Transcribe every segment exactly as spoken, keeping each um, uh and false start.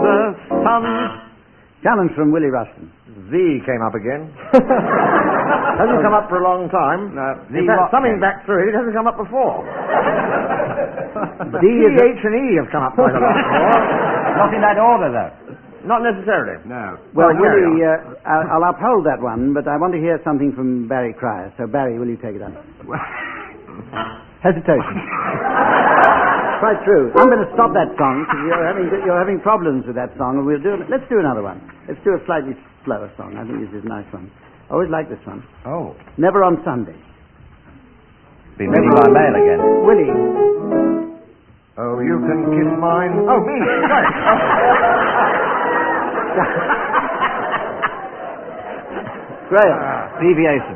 the sun. Challenge from Willie Rushton. Z came up again. Hasn't come up for a long time. No, In fact, something back through it, it hasn't come up before. D is H and E have come up quite a lot more. Not in that order, though. Not necessarily. No. Well, Well, carry Willie, uh, I'll, I'll uphold that one, but I want to hear something from Barry Cryer. So, Barry, will you take it up? Hesitation. Quite true. I'm going to stop that song because you're having you're having problems with that song, and we'll do. Let's do another one. Let's do a slightly slower song. I think this is a nice one. I always like this one. Oh. Never on Sunday. Been reading my mail again. Willie. Oh, you can kiss mine. Oh, me. Sorry. Graham. Deviation.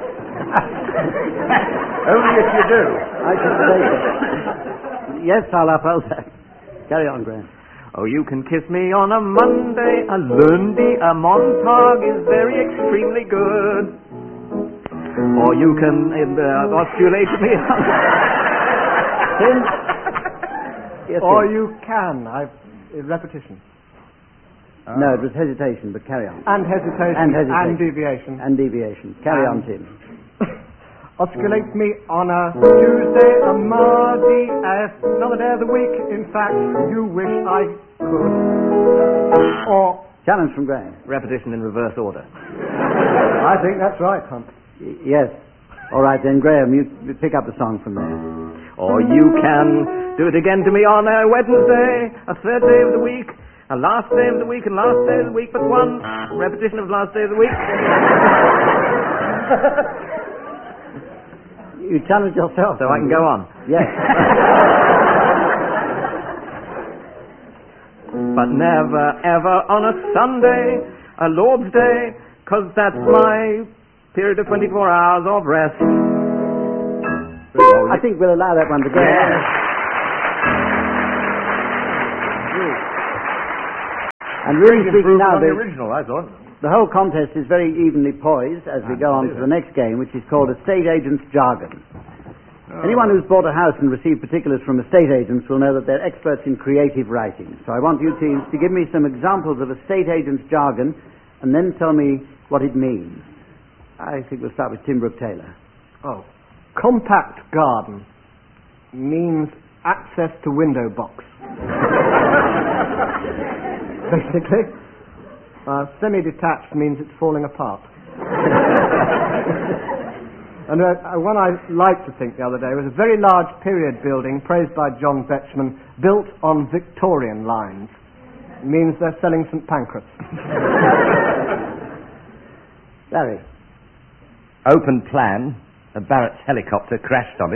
Only if you do. I should say so. Yes, I'll uphold that. Carry on, Graham. Oh, you can kiss me on a Monday, a Lundi, a Montag is very extremely good. Or you can uh, osculate me on... Tim? Yes, Or Tim. you can. I've uh, repetition. Uh, No, it was hesitation, but carry on. And hesitation. And hesitation. And deviation. And deviation. Carry on, And- Tim. Osculate me on a Tuesday, a Mardi, as another day of the week. In fact, you wish I could. Or, Challenge from Graham. Repetition in reverse order. I think that's right, Hunt. Y- yes. All right, then, Graham, you you pick up the song from there. Or you can do it again to me on a Wednesday, a third day of the week, a last day of the week, and last day of the week but one. Repetition of last day of the week. You challenge yourself. So I can go on. Yes. But never ever on a Sunday, a Lord's Day, 'cause that's my period of twenty-four hours of rest. I think we'll allow that one to go. And really speaking now, on the the, original, I thought. the whole contest is very evenly poised as we go on to the next game, which is called Estate Agent's Jargon. Anyone who's bought a house and received particulars from estate agents will know that they're experts in creative writing. So I want you teams to give me some examples of estate agent's jargon and then tell me what it means. I think we'll start with Tim Brooke Taylor. Oh. Compact garden means access to window box. Basically. Uh, semi-detached means it's falling apart. And uh, one I liked to think the other day was a very large period building praised by John Betchman, built on Victorian lines. It means they're selling St Pancras. Larry. Open plan, a Barrett's helicopter crashed on it.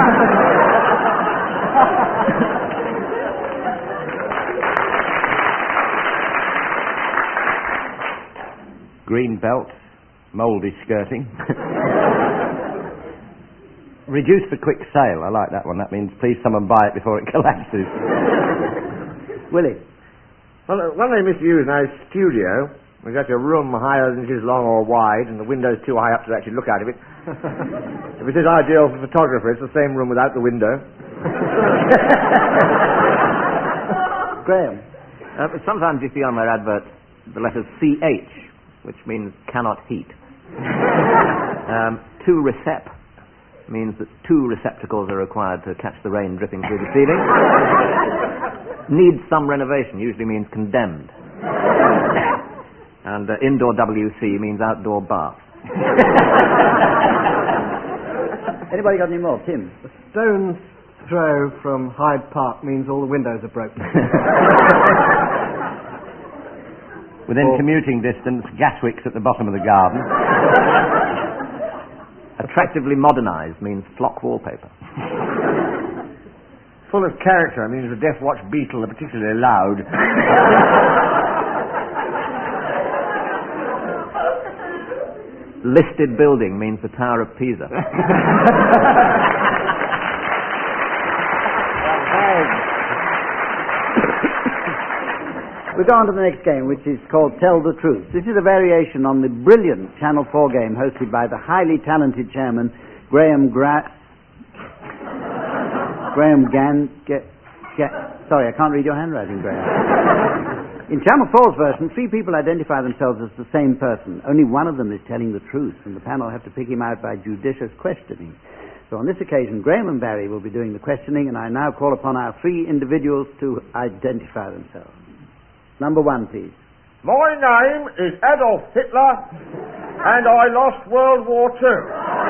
Green belt, mouldy skirting. Reduce for quick sale, I like that one. That means please someone buy it before it collapses. Willie. Well, uh, one day, Mister Hughes, in our studio, we got a room higher than it is long or wide, and the window's too high up to actually look out of it. If it is ideal for photographer, it's the same room without the window. Graham. Uh, but sometimes you see on their adverts the letters C H, which means cannot heat. um, to recep means that two receptacles are required to catch the rain dripping through the ceiling. Needs some renovation usually means condemned. And uh, indoor W C means outdoor bath. Anybody got any more? Tim. A stone's throw from Hyde Park means all the windows are broken. Within commuting distance, gaswicks at the bottom of the garden. Attractively modernised means flock wallpaper. Full of character, I mean, the Death Watch Beetle are particularly loud. Listed building means the Tower of Pisa. We go on to the next game, which is called Tell the Truth. This is a variation on the brilliant Channel four game hosted by the highly talented chairman, Graham Gra... Graham Gan... Ga... Ga... Sorry, I can't read your handwriting, Graham. In Channel four's version, three people identify themselves as the same person. Only one of them is telling the truth, and the panel have to pick him out by judicious questioning. So on this occasion, Graham and Barry will be doing the questioning, and I now call upon our three individuals to identify themselves. Number one, please. My name is Adolf Hitler, and I lost World War Two.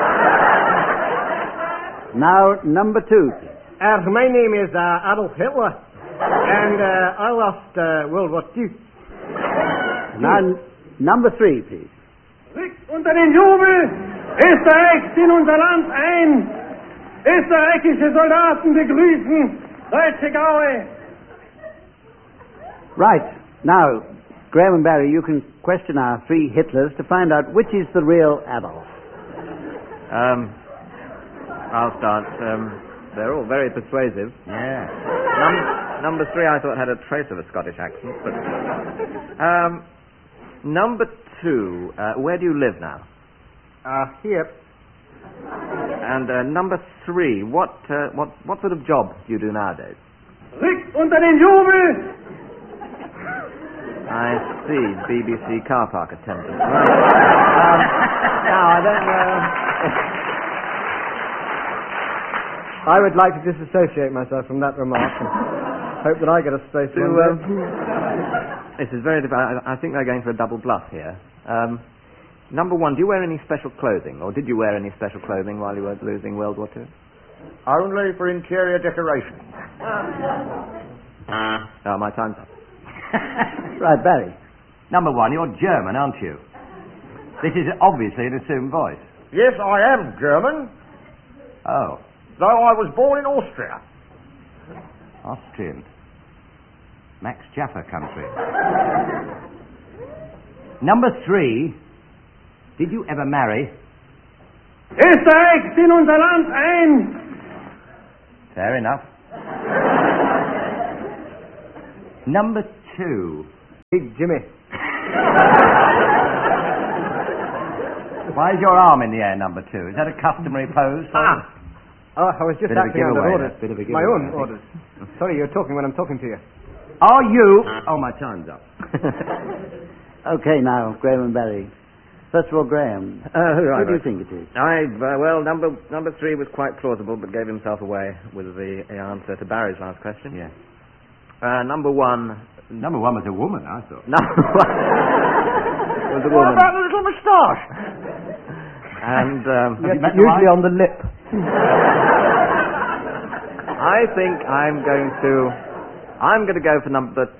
Now, number two, please. Uh, my name is uh, Adolf Hitler, and uh, I lost uh, World War Two. Now, n- number three, please. Unter den Jubel! Österreich in unser Land ein! Österreichische Soldaten begrüßen deutsche Gaue! Right. Now, Graham and Barry, you can question our three Hitlers to find out which is the real Adolf. Um, I'll start. Um, they're all very persuasive. Yeah. Num- number three, I thought had a trace of a Scottish accent, but um, number two, uh, where do you live now? Uh, here. And uh, number three, what uh, what what sort of job do you do nowadays? Rückt unter den Jubel! I see, B B C car park attendant. Right. um, now I don't know. I would like to disassociate myself from that remark and hope that I get a space To, one day. um, this is very. Div- I, I think they're going for a double bluff here. Um, number one, do you wear any special clothing, or did you wear any special clothing while you were losing World War Two? Only for interior decoration. Oh, my time's up. Right, Barry. Number one, you're German, aren't you? This is obviously an assumed voice. Yes, I am German, Oh, though I was born in Austria. Austrian. Max Jaffa country. Number three, did you ever marry? Österreich in unser Land ein! Fair enough. Number two, Big Jimmy. why is your arm in the air, number two? Is that a customary pose? for you? Oh, I was just Bit of a acting under giveaway, orders. that's a bit of a My giveaway, own I think. orders. Sorry, you're talking when I'm talking to you. Are you... Oh, my time's up. Okay, now, Graham and Barry. First of all, Graham. Uh, right, Who do you right. think it is? I uh, well, number number three was quite plausible, but gave himself away with the, the answer to Barry's last question. Yeah. Uh, number one. Number one was a woman, I thought. Number one was a What woman, about the little moustache? and um, Have you met the Usually wife? on the lip. I think I'm going to I'm going to go for number